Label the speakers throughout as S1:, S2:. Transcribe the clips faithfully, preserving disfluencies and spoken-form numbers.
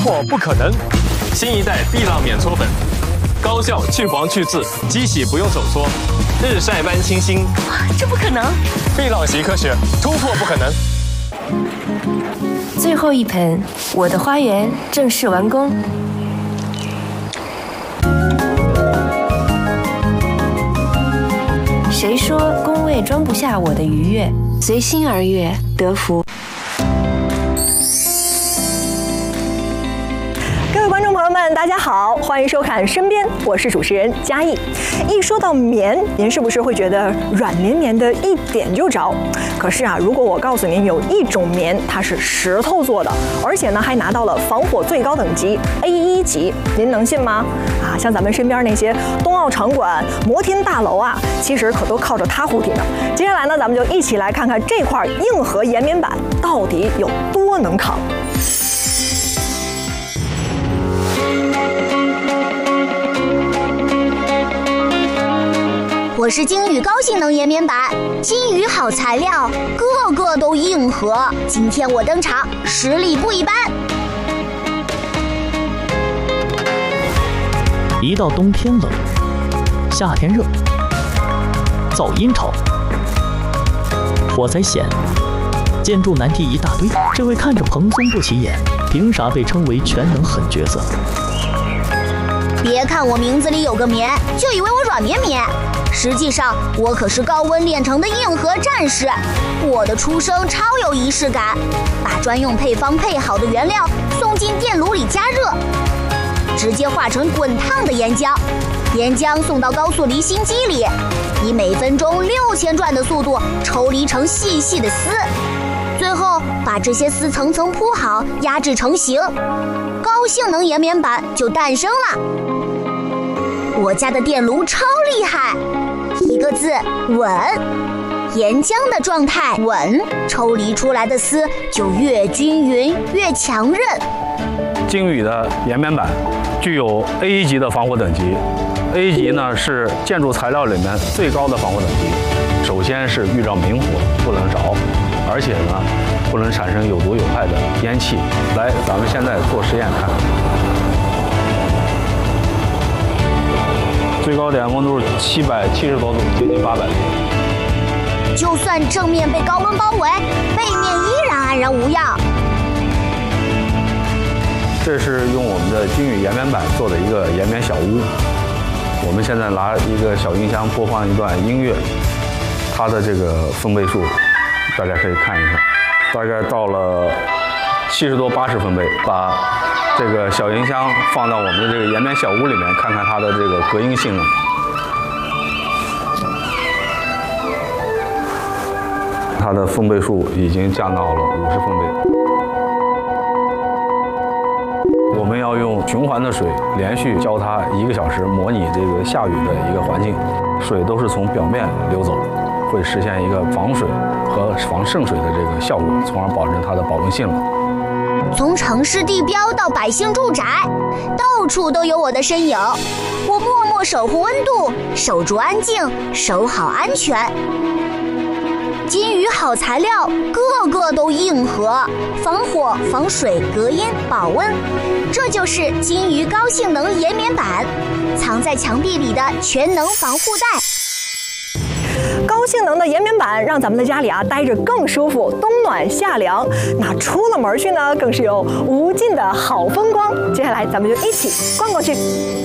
S1: 破不可能。新一代碧浪免搓粉，高效去黄去渍，机洗不用手搓，日晒般清新。
S2: 这不可能！
S1: 碧浪习科学，突破不可能。
S3: 最后一盆，我的花园正式完工。谁说工位装不下我的愉悦？随心而悦，得福。
S4: 各位观众朋友们，大家好，欢迎收看《身边》，我是主持人嘉义。一说到棉，您是不是会觉得软绵绵的，一点就着？可是啊，如果我告诉您有一种棉，它是石头做的，而且呢还拿到了防火最高等级 A 一级，您能信吗？啊，像咱们身边那些冬奥场馆、摩天大楼啊，其实可都靠着它护体呢。接下来呢，咱们就一起来看看这块硬核岩棉板到底有多能扛。
S5: 我是金宇高性能岩棉板，金宇好材料，个个都硬核。今天我登场，实力不一般。
S6: 一到冬天冷，夏天热，噪音吵，火灾险，建筑难题一大堆。这位看着蓬松不起眼，凭啥被称为全能狠角色？
S5: 别看我名字里有个棉，就以为我软绵绵。实际上，我可是高温炼成的硬核战士。我的出生超有仪式感，把专用配方配好的原料送进电炉里加热，直接化成滚烫的岩浆。岩浆送到高速离心机里，以每分钟六千转的速度抽离成细细的丝，最后把这些丝层层铺好，压制成型，高性能岩棉板就诞生了。我家的电炉超厉害，一个字稳。岩浆的状态稳，抽离出来的丝就越均匀越强韧。
S7: 金宇的岩棉板具有 A 一级的防火等级 ，A 级呢是建筑材料里面最高的防火等级。首先是遇到明火不能着，而且呢不能产生有毒有害的烟气。来，咱们现在做实验看。最高点温度是七百七十多度，接近八百度。
S5: 就算正面被高温包围，背面依然安然无恙。
S7: 这是用我们的金宇岩棉板做的一个岩棉小屋。我们现在拿一个小音箱播放一段音乐，它的这个分贝数，大家可以看一下，大概到了七十多八十分贝，把这个小音箱放到我们的这个岩棉小屋里面，看看它的这个隔音性能。它的分贝数已经降到了五十分贝。我们要用循环的水连续浇它一个小时，模拟这个下雨的一个环境，水都是从表面流走，会实现一个防水和防渗水的这个效果，从而保证它的保温性能。
S5: 从城市地标到百姓住宅，到处都有我的身影。我默默守护温度，守住安静，守好安全。金宇好材料，个个都硬核，防火、防水、隔音、保温，这就是金宇高性能岩棉板，藏在墙壁里的全能防护带。
S4: 高性能的岩棉板让咱们的家里啊待着更舒服，冬暖夏凉。那出了门去呢，更是有无尽的好风光。接下来咱们就一起逛过去。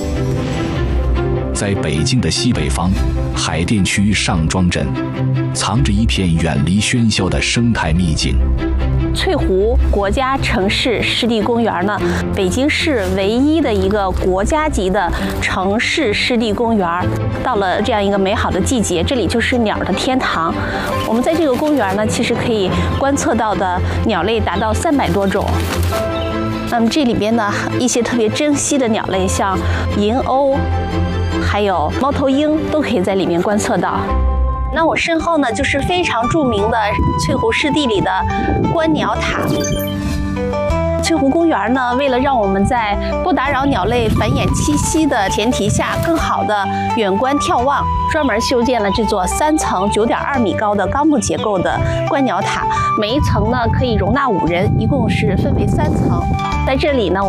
S8: 在北京的西北方，海淀区上庄镇，藏着一片远离喧嚣的生态秘境。
S2: 翠湖国家城市湿地公园呢，北京市唯一的一个国家级的城市湿地公园。到了这样一个美好的季节，这里就是鸟的天堂。我们在这个公园呢，其实可以观测到的鸟类达到三百多种。那么这里边呢，一些特别珍稀的鸟类，像银鸥，还有猫头鹰，都可以在里面观测到。那我身后呢，就是非常著名的翠湖湿地里的观鸟塔。翠湖公园呢，为了让我们在不打扰鸟类繁衍栖息的前提下，更好的远观眺望，专门修建了这座三层九点二米高的钢木结构的观鸟塔。每一层呢可以容纳五人，一共是分为三层。在这里呢，